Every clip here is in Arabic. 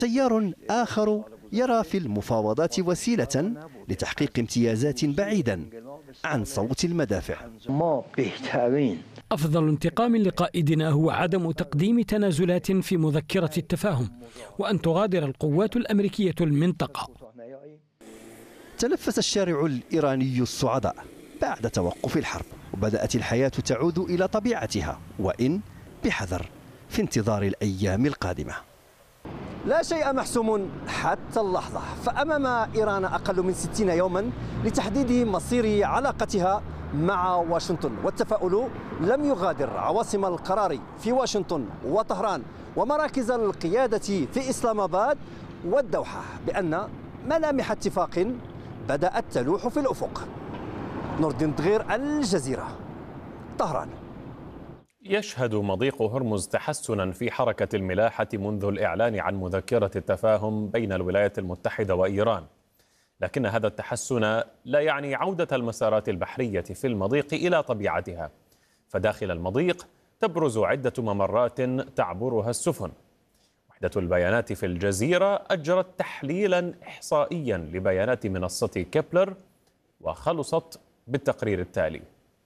تيار آخر يرى في المفاوضات وسيلة لتحقيق امتيازات بعيدا عن صوت المدافع. أفضل انتقام لقائدنا هو عدم تقديم تنازلات في مذكرة التفاهم، وأن تغادر القوات الأمريكية المنطقة. تنفس الشارع الإيراني الصعداء بعد توقف الحرب، وبدأت الحياة تعود إلى طبيعتها، وإن بحذر في انتظار الأيام القادمة. لا شيء محسوم حتى اللحظة، فأمام إيران أقل من 60 يوما لتحديد مصير علاقتها مع واشنطن، والتفاؤل لم يغادر عواصم القرار في واشنطن وطهران ومراكز القيادة في إسلام آباد والدوحة بأن ملامح اتفاق بدأت تلوح في الأفق. نور الدين دغير، الجزيرة، طهران. يشهد مضيق هرمز تحسنا في حركة الملاحة منذ الإعلان عن مذكرة التفاهم بين الولايات المتحدة وإيران، لكن هذا التحسن لا يعني عودة المسارات البحرية في المضيق إلى طبيعتها، فداخل المضيق تبرز عدة ممرات تعبرها السفن. وحدة البيانات في الجزيرة أجرت تحليلا إحصائيا لبيانات منصة كيبلر وخلصت بالتقرير التالي.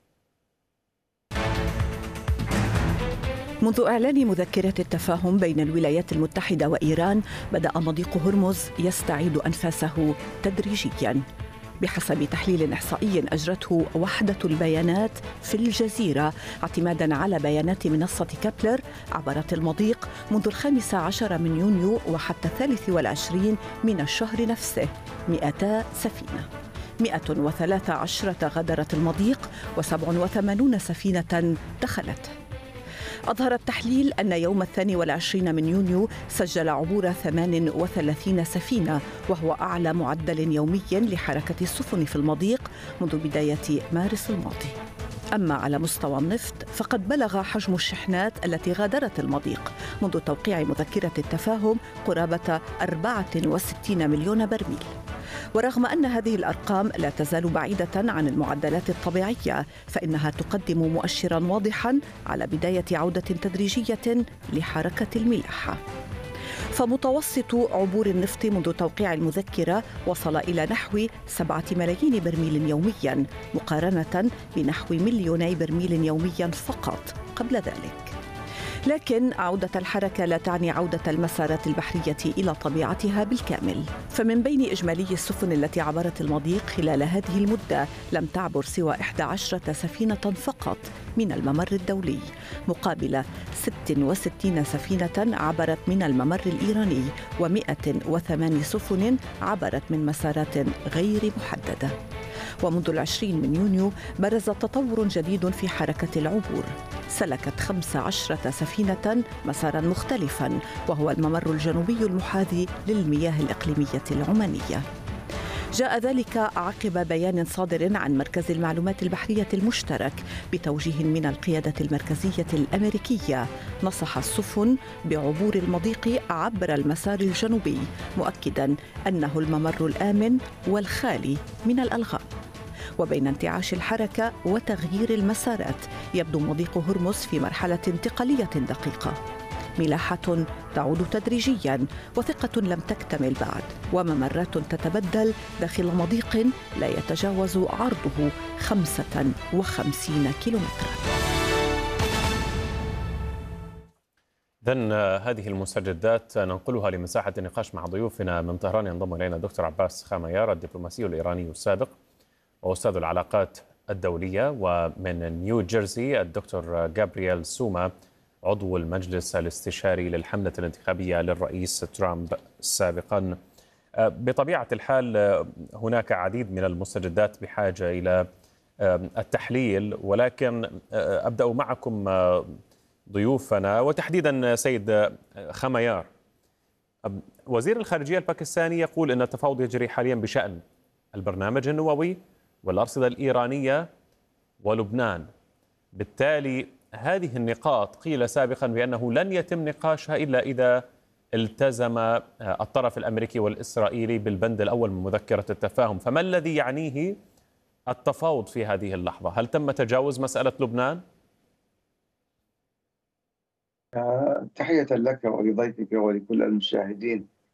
منذ إعلان مذكرة التفاهم بين الولايات المتحدة وإيران، بدأ مضيق هرمز يستعيد أنفاسه تدريجياً. بحسب تحليل إحصائي أجرته وحدة البيانات في الجزيرة اعتماداً على بيانات منصة كابلر، عبرت المضيق منذ 15 من يونيو وحتى 23 من الشهر نفسه 200 سفينة. 113 غادرت المضيق و87 سفينة دخلته. أظهر التحليل أن يوم 22 من يونيو سجل عبور 38 سفينة، وهو أعلى معدل يومي لحركة السفن في المضيق منذ بداية مارس الماضي. أما على مستوى النفط فقد بلغ حجم الشحنات التي غادرت المضيق منذ توقيع مذكرة التفاهم قرابة 64 مليون برميل. ورغم أن هذه الأرقام لا تزال بعيدة عن المعدلات الطبيعية، فإنها تقدم مؤشراً واضحاً على بداية عودة تدريجية لحركة الملاحة. فمتوسط عبور النفط منذ توقيع المذكرة وصل إلى نحو 7 ملايين برميل يومياً، مقارنة بنحو 2 مليون برميل يومياً فقط قبل ذلك. لكن عودة الحركة لا تعني عودة المسارات البحرية إلى طبيعتها بالكامل، فمن بين إجمالي السفن التي عبرت المضيق خلال هذه المدة لم تعبر سوى 11 سفينة فقط من الممر الدولي، مقابل 66 سفينة عبرت من الممر الإيراني و108 سفن عبرت من مسارات غير محددة. ومنذ 20 من يونيو برز تطور جديد في حركة العبور، سلكت 15 سفينة مسارا مختلفا، وهو الممر الجنوبي المحاذي للمياه الإقليمية العمانية. جاء ذلك عقب بيان صادر عن مركز المعلومات البحرية المشترك بتوجيه من القيادة المركزية الأمريكية نصح السفن بعبور المضيق عبر المسار الجنوبي، مؤكدا أنه الممر الآمن والخالي من الألغام. وبين انتعاش الحركة وتغيير المسارات يبدو مضيق هرمز في مرحلة انتقالية دقيقة، ملاحة تعود تدريجيا وثقة لم تكتمل بعد، وممرات تتبدل داخل مضيق لا يتجاوز عرضه 55 كيلومترا. إذن هذه المستجدات ننقلها لمساحة النقاش مع ضيوفنا من طهران. ينضم إلينا الدكتور عباس خاميار، الدبلوماسي الإيراني السابق وأستاذ العلاقات الدولية، ومن نيو جيرسي الدكتور جابرييل سوما، عضو المجلس الاستشاري للحملة الانتخابية للرئيس ترامب سابقا. بطبيعة الحال هناك عديد من المستجدات بحاجة إلى التحليل، ولكن أبدأ معكم ضيوفنا وتحديدا سيد خاميار. وزير الخارجية الباكستاني يقول أن التفاوض يجري حاليا بشأن البرنامج النووي والأرصدة الإيرانية ولبنان. بالتالي هذه النقاط قيل سابقا بأنه لن يتم نقاشها إلا إذا التزم الطرف الأمريكي والإسرائيلي بالبند الأول من مذكرة التفاهم، فما الذي يعنيه التفاوض في هذه اللحظة؟ هل تم تجاوز مسألة لبنان؟ تحية لك ولضيفك ولكل المشاهدين.